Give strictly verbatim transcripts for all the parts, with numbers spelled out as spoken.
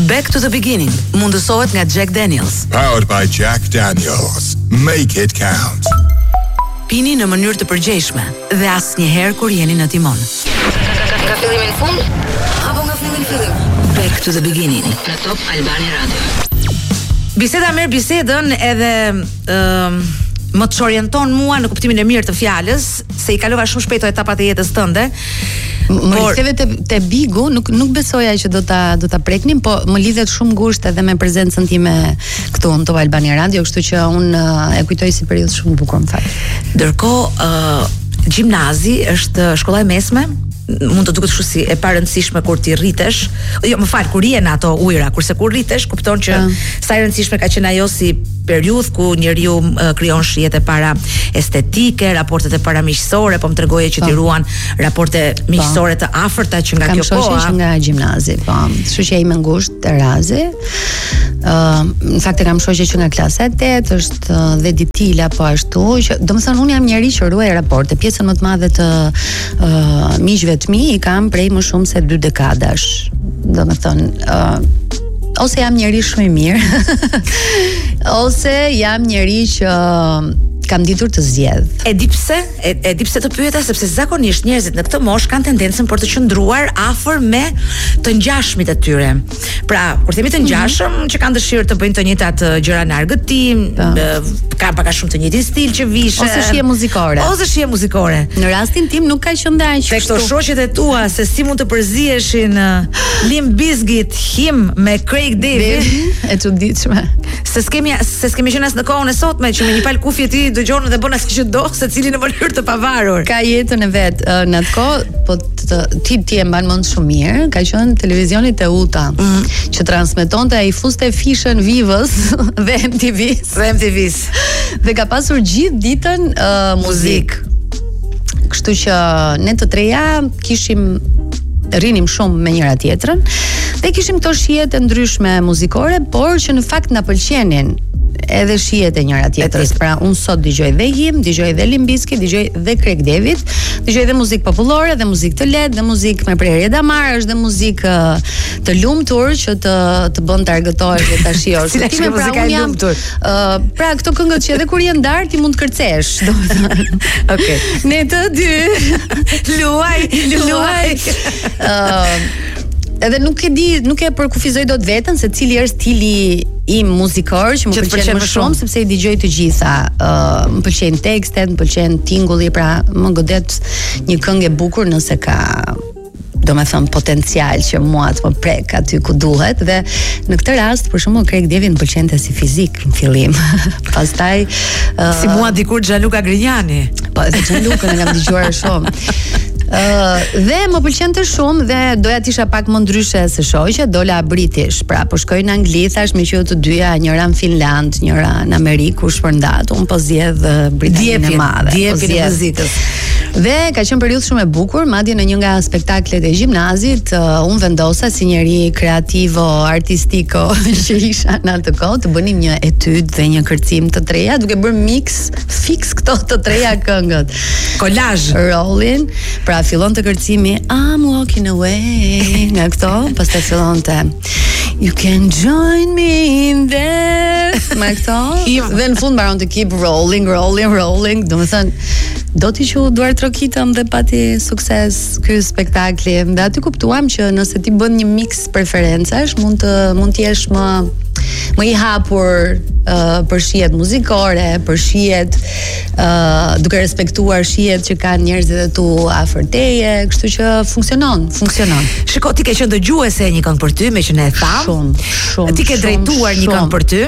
Back to the Beginning mundësohet nga Jack Daniels. Powered by Jack Daniels. Make it count. Pini në mënyrë të përgjeshme dhe asnjëherë kur jeni në timon. Nga fillimi në fund apo nga fillimi në fillim? Back to the Beginning në Top Albania Radio. Biseda merr bisedën edhe ëm uh, më të orienton mua në kuptimin e mirë të fjalës, se i kalova shumë shpejt etapat e jetës tënde. Më riktheve te, te Bigu, nuk nuk besoja që do ta do ta preknim, po më lidhet shumë ngushtë edhe me prezencën time këtu në Top Albania Radio, kështu që unë e kujtoj si periudhë shumë bukur më fal. Ndërkohë, uh, gjimnazi është shkolla e mesme, mund të duket kështu si e parëndësishme kur ti rritesh. Jo, më fal, kur je në ato ujëra, kurse kur rritesh, kupton që uh. sa e rëndësishme ka qenë ajo si periudhë ku njeriu uh, krijon shijet e para estetike, raportet e para miqësore, po më tregoje që ti ruan raporte miqësore të afërta që nga kam kjo kohë. Kam shoqë nga gjimnazi, po. Shoqja ime ngushtë Terazi. Ë, uh, në fakt e kam shoqë që nga klasa e tetë, është uh, dhe Ditila po ashtu, që domethënë unë jam njeri që ruaj raporte. Pjesën më të madhe të uh, miqve të mi i kam prej më shumë se dy dekadash. Domethënë, ë uh, ose jam njeri shumë i mirë, ose jam njeri që kam ditur të zgjedh. E di pse? E, e di pse të pyeta, sepse zakonisht njerëzit në këtë moshë kanë tendencën për të qëndruar afër me të ngjashmit e tyre. Pra, kur themi të ngjashëm, mm-hmm. që kanë dëshirë të bëjnë të njëjtat gjëra në argëtim, kanë pak a shumë të njëjtin stil që vishë, ose shije muzikore. Ose shije muzikore. Në rastin tim nuk ka qenë aq. Tek këto shoqet e tua, se si mund të përziheshin uh, Limp Bizkit, Him me Craig David, e çuditshme. Se skemi se skemi qenë as në kohën e sotme që me një pal kufje ti dëgjon dhe bën as që do, secili në mënyrë të pavarur. Ka jetën e vet në atë kohë, po të, ti ti e mban mend shumë mirë, ka qenë televizioni Teuta, mm. që transmetonte ai fuste fishën Vivës dhe M T V-s, dhe M T V-s. Dhe ka pasur gjithë ditën uh, muzik. Kështu që ne të treja kishim rrinim shumë me njëra tjetrën dhe kishim këto shijet e ndryshme muzikore, por që në fakt na pëlqenin edhe shijet e njëra tjetrës. Pra unë sot dëgjoj dhe Him, dëgjoj dhe Limp Bizkit, dëgjoj dhe Craig David, dëgjoj dhe muzikë popullore, dhe muzikë të lehtë, dhe muzikë me prerje damarësh, dhe muzikë të lumtur që të të bën të argëtohesh dhe ta shijosh. Cila është muzika e lumtur? Uh, pra këto këngët që edhe kur je ndar ti mund të kërcesh, domethënë. Okej. Ne të dy luaj, luaj. uh, Edhe nuk e di, nuk e përkufizoj dot veten se cili është stili im muzikor që më pëlqen më shumë, sepse i dëgjoj të gjitha. Ë, uh, më pëlqejnë tekstet, më pëlqen tingulli, pra më godet një këngë e bukur nëse ka, do me thëmë, potencial që mua të më prek aty ku duhet, dhe në këtë rast, për shumë, Craig David më pëlqente si fizik në fillim. Pastaj uh, si mua dikur Gianluca Grignani. Po, edhe Gianluca në kam dëgjuar shumë. Uh, dhe më pëlqente shumë dhe doja të isha pak më ndryshe se shoqja, dola British. Pra, po shkoj në Angli, thash me që të dyja, njëra në Finland, njëra në Amerikë, u shpërndat, unë po zgjedh Britaninë e Madhe. Djepin e muzikës. Dhe ka qenë periudhë shumë e bukur, madje në një nga spektaklet e gjimnazit, uh, unë vendosa si njeri kreativo, artistiko që isha në atë kohë, të bënim një etyd dhe një kërcim të treja, duke bërë mix fix këto të treja këngët. Kolazh. Rollin. Pra fillon të kërcimi I'm walking away nga këto, pastaj fillon të You can join me in there nga këto, dhe në fund mbaron të keep rolling, rolling, rolling, do më thënë do t'i që duar trokitëm dhe pati sukses ky spektakli, dhe aty kuptuam që nëse ti bën një mix preferencash, mund të mund t'jesh më më i hapur uh, për shijet muzikore, për shijet uh, duke respektuar shijet që kanë njerëzit e tu afër teje, kështu që funksionon, funksionon. Shiko, ti ke qenë dëgjuese e një këngë për ty, me që ne e tham. Shumë, shumë. Ti ke drejtuar një këngë për ty.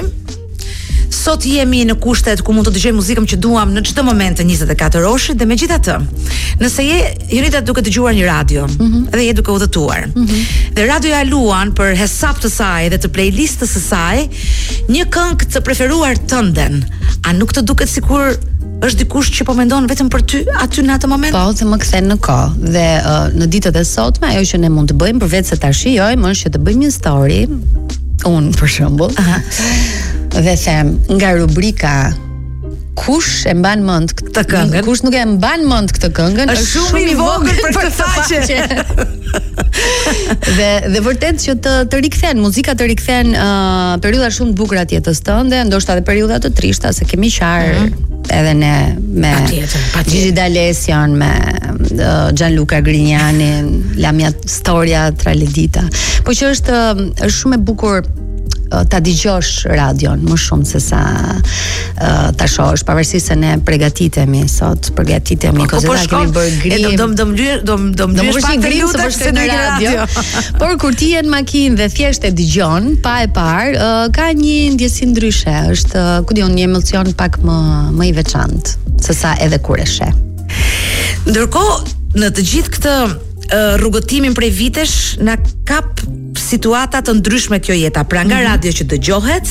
Sot jemi në kushtet ku mund të dëgjoj muzikën që duam në çdo moment të njëzet e katër orëshit, dhe megjithatë, nëse je Jonita duke dëgjuar një radio, mm-hmm. dhe je duke udhëtuar, mm-hmm. dhe radioja luan për hesap të saj dhe të playlistës së saj një këngë të preferuar tënden, a nuk të duket sikur është dikush që po mendon vetëm për ty aty në atë moment? Po, dhe më kthen në kohë. Dhe uh, në ditët e sotme, ajo që ne mund të bëjmë përveç se ta shijojmë është që të bëjmë një story, unë për shembull, dhe them nga rubrika kush e mban mend këtë këngën? Kush nuk e mban mend këtë këngën është shumë i vogël për të faqe. dhe dhe vërtet që të të rikthen, muzika të rikthen uh, periudha shumë të bukura të jetës tënde, ndoshta edhe periudha të trishta se kemi qarë mm -hmm. edhe ne me Gigi D'Alession, me uh, Gianluca Grignani, la mia storia tra le dita. Po që është është shumë e bukur ta dëgjosh radion më shumë se sa uh, ta shohësh, pavarësisht se ne përgatitemi sot, përgatitemi kozeta kemi bërë grim. Do do do do do më bësh grim se po shkoj në radio. Por kur ti je në makinë dhe thjesht e dëgjon pa e parë, uh, ka një ndjesi ndryshe, është uh, ku diun një emocion pak më më i veçantë se sa edhe kur e sheh. Ndërkohë, në të gjithë këtë uh, rrugëtimin prej vitesh na kap situata të ndryshme kjo jeta, pra nga mm -hmm. radio që dëgjohet,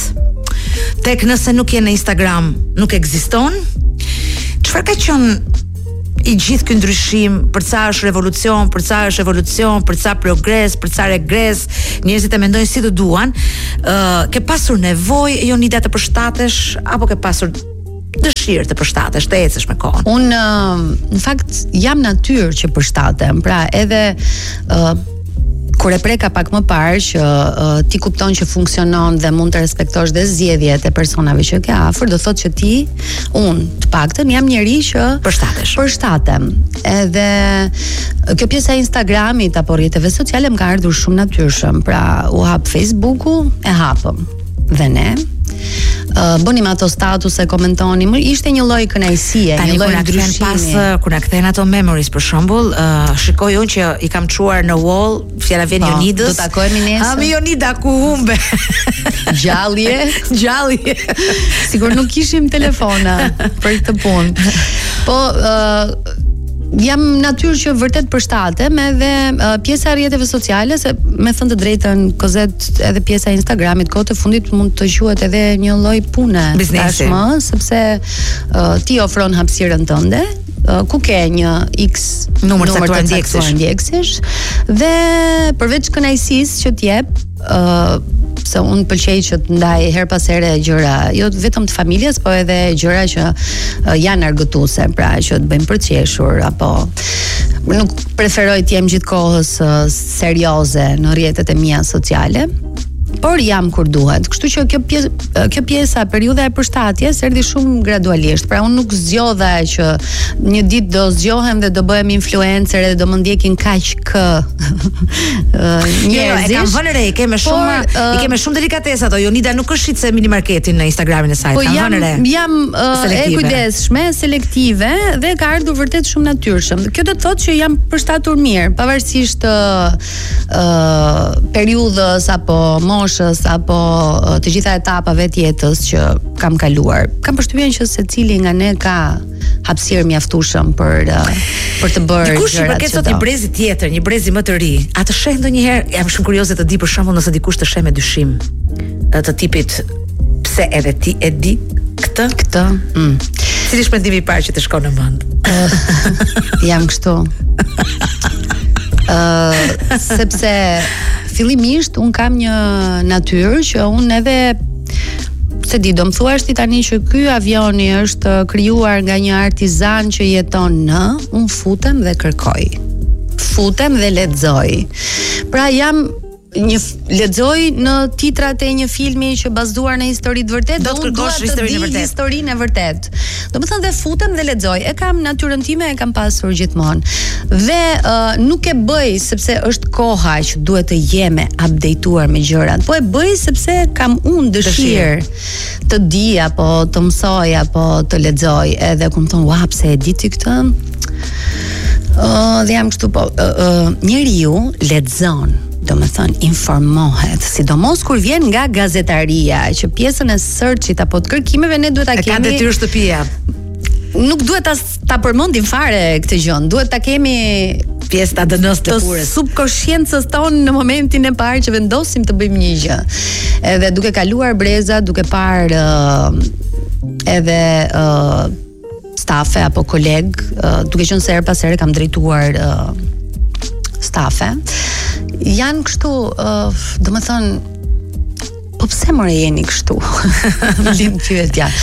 tek nëse nuk je në Instagram, nuk ekziston. Çfarë ka qenë i gjithë ky ndryshim, për sa është revolucion, për sa është evolucion, për sa progres, për sa regres, njerëzit e mendojnë si të duan. Ë, uh, ke pasur nevojë Jonida të përshtatesh apo ke pasur dëshirë të përshtatesh, të ecësh me kohën? Unë uh, në fakt jam natyrë që përshtatem, pra edhe uh, kur e preka pak më parë që uh, ti kupton që funksionon dhe mund të respektosh dhe zgjedhjet e personave që ke afër, do thotë që ti, unë të paktën jam njeri që përshtatesh. Përshtatem. Edhe kjo pjesa e Instagramit apo rrjeteve sociale më ka ardhur shumë natyrshëm. Pra u hap Facebooku, e hapëm dhe ne. Uh, bënim ato statuse, komentonim, ishte një lloj kënaqësie, një lloj ndryshimi. Pas kur na kthen ato memories për shembull, uh, shikoj unë që i kam çuar në wall fjala vjen Jonidës. Do takohemi nesër. Ami Jonida ku humbe. Gjallje, gjallje. Sigur nuk kishim telefona për këtë punë. Po uh, jam natyrë që vërtet përshtatem edhe uh, pjesa e rrjeteve sociale, se me thënë të drejtën kozet edhe pjesa e Instagramit kohë të fundit mund të quhet edhe një lloj pune tashmë, sepse uh, ti ofron hapësirën tënde, uh, ku ke një X numër të ndjeksësh dhe përveç kënaqësisë që t'jep, uh, se unë pëlqej që të ndaj her pas here gjëra, jo vetëm të familjes, po edhe gjëra që uh, janë argëtuese, pra që të bëjmë për të qeshur, apo nuk preferoj të jem gjithkohës uh, serioze në rrjetet e mia sociale, por jam kur duhet. Kështu që kjo pjesë, kjo pjesa, periudha e përshtatjes erdhi shumë gradualisht. Pra unë nuk zgjodha që një ditë do zgjohem dhe do bëhem influencer dhe do më ndjekin kaq kë njerëzish. E kam vënë re, i ke me shumë, uh, i ke me shumë delikatesë ato. Jonida nuk është shitse mini marketin në Instagramin e saj. Po jam jam uh, e kujdesshme, selektive dhe ka ardhur vërtet shumë natyrshëm. Kjo do të thotë që jam përshtatur mirë, pavarësisht uh, uh, periudhës apo moshës apo të gjitha etapave të jetës që kam kaluar. Kam përshtypjen që secili nga ne ka hapësirë mjaftueshëm për për të bërë gjërat. Dikush i përket sot një brezi tjetër, një brezi më të ri. A të sheh ndonjëherë, jam shumë kurioze të di për shembull nëse dikush të sheh me dyshim të tipit pse edhe ti e di këtë? Këtë. Mm. Cili është mendimi i parë që të shkon në mend? Uh, jam kështu. Uh, sepse fillimisht un kam një natyrë që un edhe se di, do më thuash ti tani që ky avioni është krijuar nga një artizan që jeton në, un futem dhe kërkoj. Futem dhe lexoj. Pra jam një lexoj në titrat e një filmi që bazuar në histori të vërtetë, do të kërkosh historinë e vërtetë. Historinë e vërtetë. Domethënë dhe futem dhe lexoj. E kam natyrën time, e kam pasur gjithmonë. Dhe uh, nuk e bëj sepse është koha që duhet të jem e updateuar me gjërat, po e bëj sepse kam unë dëshirë të di apo të mësoj apo të lexoj, edhe kum thon, "Ua, pse e di ti këtë?" Uh, dhe jam kështu, po, uh, uh, njeriu lexon, do me thënë, informohet, sidomos kur vjen nga gazetaria, që pjesën e searchit apo të kërkimeve ne duhet ta kemi. E ka detyrë shtëpia. Nuk duhet ta ta përmendim fare këtë gjë, duhet ta kemi pjesë ta dënos të purës. Subkonsciencës tonë në momentin e parë që vendosim të bëjmë një gjë. Edhe duke kaluar breza, duke parë uh, edhe uh, stafe apo koleg, uh, duke qenë se her pas here kam drejtuar uh, stafe, janë kështu, uh, do më thënë, po pse more jeni kështu? Lim pyetja.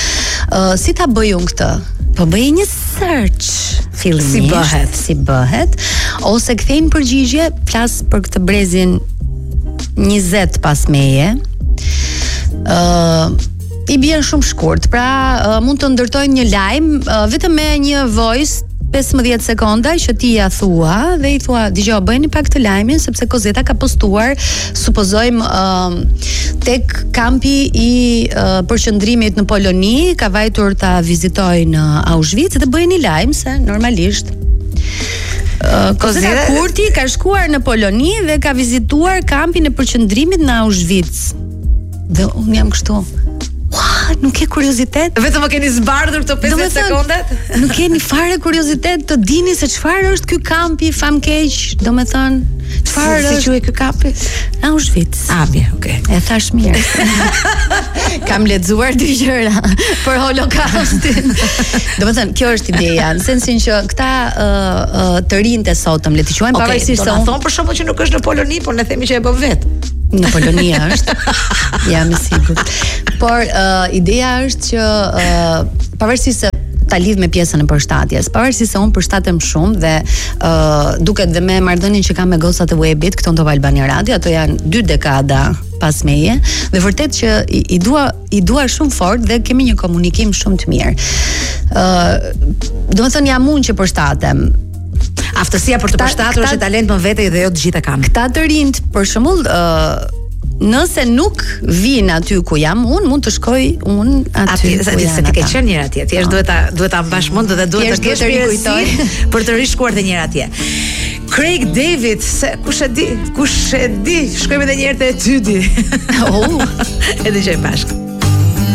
Uh, si ta bëj unë këtë? Po bëj një search fillimisht. Si bëhet? Si bëhet? Ose kthejnë përgjigje, flas për këtë brezin njëzet pas meje. Ë uh, i bjen shumë shkurt. Pra uh, mund të ndërtojnë një lajm uh, vetëm me një voice pesëmbëdhjetë sekonda që ti ja thua dhe i thua dëgjoj bëjeni pak të lajmin sepse Kozeta ka postuar supozojmë uh, tek kampi i uh, përqendrimit në Poloni ka vajtur ta vizitojë në Auschwitz dhe bëjeni lajm se normalisht uh, Kozeta Kurti ka shkuar në Poloni dhe ka vizituar kampin e përqendrimit në Auschwitz. Dhe unë jam kështu Ua, nuk ke kuriozitet? Vetëm më keni zbardhur këto pesëdhjetë sekondat? Nuk keni fare kuriozitet të dini se çfarë është ky kampi famkeq, domethënë, çfarë si, si quhet ky kampi? Auschwitz. Ah, mirë, okay. E thash mirë. Kam lexuar dy gjëra për Holokaustin. Domethënë, kjo është ideja, në sensin që këta uh, uh, të rinjtë e sotëm le të quajmë okay, pavarësisht se unë thon për shkakun që nuk është në Poloni, por ne themi që e bën vet. Në Poloni është. Jam e sigurt. Por uh, ideja është që uh, pavarësisht se ta lidh me pjesën e përshtatjes, pavarësisht se unë përshtatem shumë dhe uh, duket dhe me marrëdhënien që kam me gosat e webit këtu në Top Albania Radio, ato janë dy dekada pas meje dhe vërtet që i, i dua i dua shumë fort dhe kemi një komunikim shumë të mirë. Ë, uh, domethënë jam unë që përshtatem. Aftësia për të përshtatur është talent më vete dhe jo të gjitha kanë. Këta të rinjt, për shembull, ë nëse nuk vin aty ku jam unë, mund të shkoj unë aty ku jam. Se ti ke qenë njëra atje, thjesht duhet ta duhet ta mbash mend dhe duhet të kesh rikujtoj për të rishkuar të njëra atje. Craig David, se kush e di, kush e di, shkojmë edhe një herë te Tydi. Oh, e dëgjojmë bashkë.